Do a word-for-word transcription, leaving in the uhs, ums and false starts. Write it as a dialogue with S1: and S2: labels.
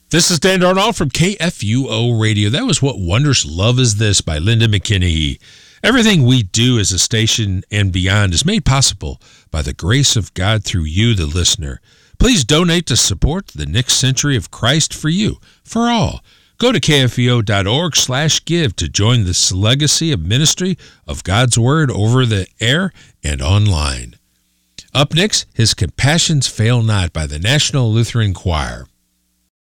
S1: This is Dan Darnall from K F U O Radio. That was What Wondrous Love Is This by Linda McKinney. Everything we do as a station and beyond is made possible by the grace of God through you, the listener. Please donate to support the next century of Christ for you, for all. Go to kfuo.org slash give to join this legacy of ministry of God's Word over the air and online. Up next, His Compassions Fail Not by the National Lutheran Choir.